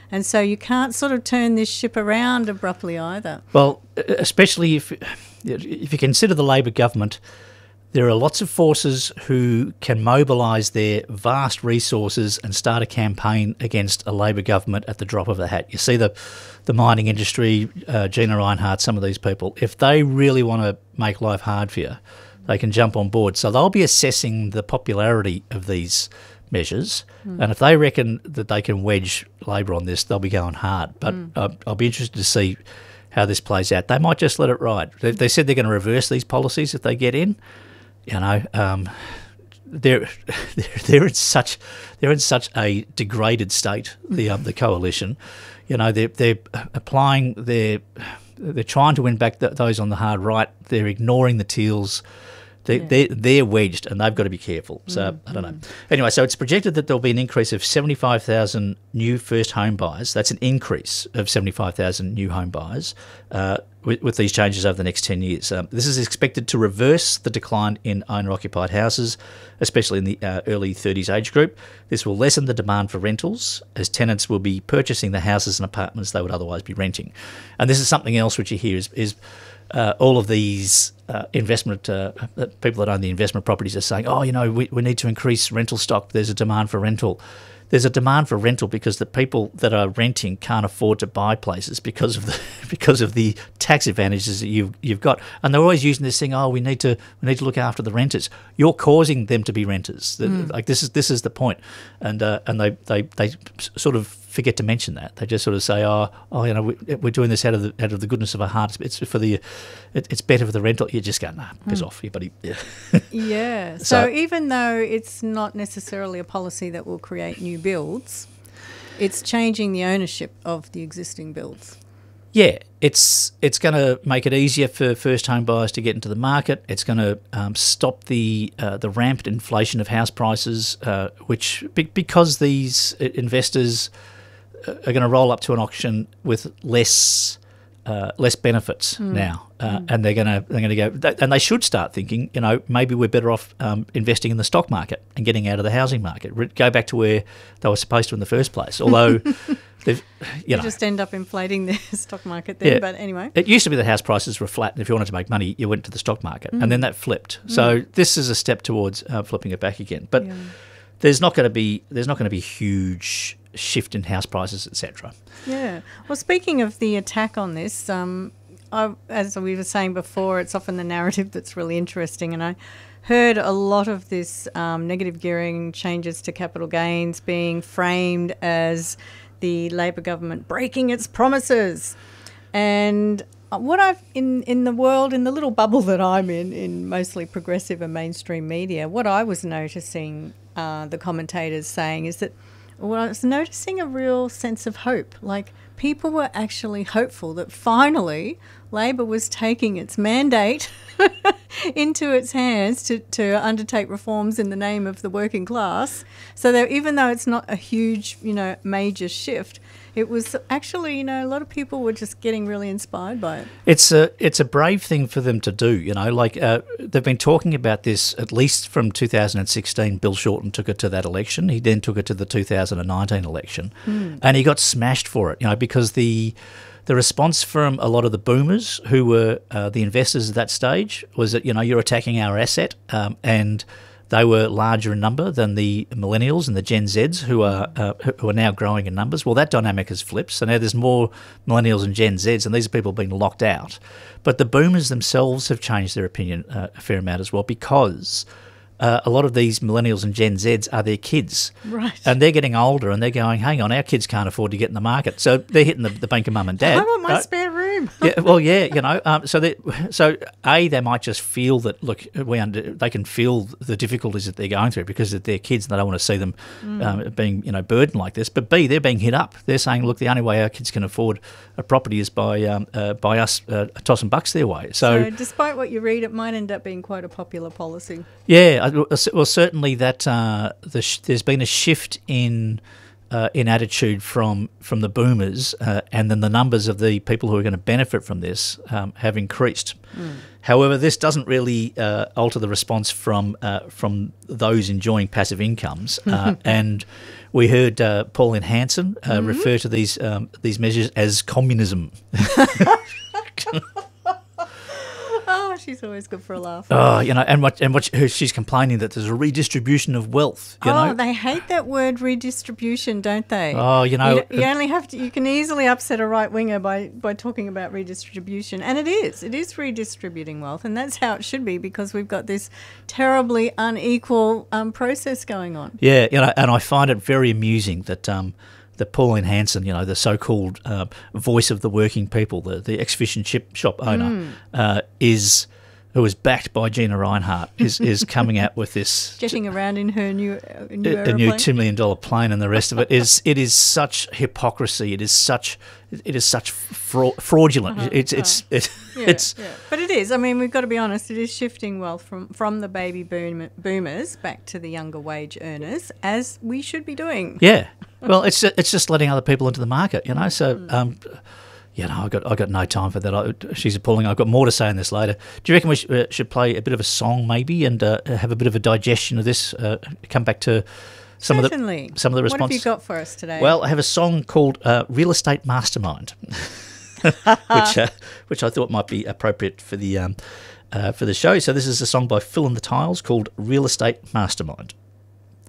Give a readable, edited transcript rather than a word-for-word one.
And so you can't sort of turn this ship around abruptly either. Well, especially if you consider the Labor government, there are lots of forces who can mobilise their vast resources and start a campaign against a Labor government at the drop of a hat. You see the mining industry, Gina Rinehart, some of these people, if they really want to make life hard for you, they can jump on board. So they'll be assessing the popularity of these measures, and if they reckon that they can wedge Labor on this, they'll be going hard. But I'll be interested to see how this plays out. They might just let it ride. They said they're going to reverse these policies if they get in. You know, they're in such a degraded state. The coalition, you know, they're applying they're trying to win back those on the hard right. They're ignoring the Teals. They're wedged, and they've got to be careful. So I don't know. Anyway, so it's projected that there'll be an increase of 75,000 new first home buyers. That's an increase of 75,000 new home buyers with these changes over the next 10 years. This is expected to reverse the decline in owner-occupied houses, especially in the early 30s age group. This will lessen the demand for rentals, as tenants will be purchasing the houses and apartments they would otherwise be renting. And this is something else which you hear is all of these investment people that own the investment properties are saying, oh, you know, we need to increase rental stock. There's a demand for rental. There's a demand for rental because the people that are renting can't afford to buy places because of the tax advantages that you've got. And they're always using this thing, oh, we need to look after the renters. You're causing them to be renters. Like this is the point. And they sort of forget to mention that. They just sort of say, oh, you know, we're doing this out of the goodness of our hearts. It's better for the rental. You just go, nah, piss off, you buddy. Yeah. Yeah. So even though it's not necessarily a policy that will create new builds, it's changing the ownership of the existing builds. Yeah, it's going to make it easier for first home buyers to get into the market. It's going to stop the rampant inflation of house prices, which because these investors are going to roll up to an auction with less benefits now, and they're going to go, and they should start thinking, you know, maybe we're better off investing in the stock market and getting out of the housing market. Go back to where they were supposed to in the first place. Although they've, you know, just end up inflating the stock market then. Yeah. But anyway, it used to be that house prices were flat, and if you wanted to make money, you went to the stock market, and then that flipped. So this is a step towards flipping it back again. But there's not going to be huge shift in house prices, etc. Yeah. Well, speaking of the attack on this, as we were saying before, it's often the narrative that's really interesting, and I heard a lot of this negative gearing changes to capital gains being framed as the Labor government breaking its promises. And what I've in the world, in the little bubble that I'm in mostly progressive and mainstream media, what I was noticing the commentators saying is that, well, I was noticing a real sense of hope. Like, people were actually hopeful that finally Labor was taking its mandate into its hands to undertake reforms in the name of the working class. So that even though it's not a huge, you know, major shift, it was actually, you know, a lot of people were just getting really inspired by it. It's a brave thing for them to do, you know. Like they've been talking about this at least from 2016. Bill Shorten took it to that election. He then took it to the 2019 election, and he got smashed for it, you know, because the response from a lot of the boomers who were the investors at that stage was that, you know, you're attacking our asset, and they were larger in number than the millennials and the Gen Zs who are now growing in numbers. Well, that dynamic has flipped. So now there's more millennials and Gen Zs, and these are people being locked out. But the boomers themselves have changed their opinion a fair amount as well, because a lot of these millennials and Gen Zs are their kids. Right. And they're getting older, and they're going, hang on, our kids can't afford to get in the market. So they're hitting the bank of mum and dad. I want my spare room. Yeah, well, yeah, you know, so they might just feel that, look, they can feel the difficulties that they're going through because of their kids, and they don't want to see them being, you know, burdened like this. But B, they're being hit up. They're saying, look, the only way our kids can afford a property is by us tossing bucks their way. So despite what you read, it might end up being quite a popular policy. Yeah, well, certainly that there's been a shift in in attitude from the boomers, and then the numbers of the people who are going to benefit from this have increased. However, this doesn't really alter the response from those enjoying passive incomes. And we heard Pauline Hanson refer to these measures as communism. Oh, she's always good for a laugh. Oh, she's complaining that there's a redistribution of wealth. You know? They hate that word redistribution, don't they? Oh, you only have to. You can easily upset a right winger by talking about redistribution, and it is redistributing wealth, and that's how it should be, because we've got this terribly unequal process going on. Yeah, and I find it very amusing that that Pauline Hanson, the so-called voice of the working people, the ex-fish and chip shop owner, who is backed by Gina Reinhart, is coming out with this jetting around in her new a new $2 million plane, and the rest of it is such hypocrisy. It is such fraudulent. But it is. I mean, we've got to be honest. It is shifting wealth from the baby boomers back to the younger wage earners, as we should be doing. Yeah. Well, it's just letting other people into the market, So, I got no time for that. She's appalling. I've got more to say on this later. Do you reckon we should play a bit of a song maybe and have a bit of a digestion of this? Come back to some of the response. What have you got for us today? Well, I have a song called "Real Estate Mastermind," which I thought might be appropriate for the show. So this is a song by Phil and the Tiles called "Real Estate Mastermind."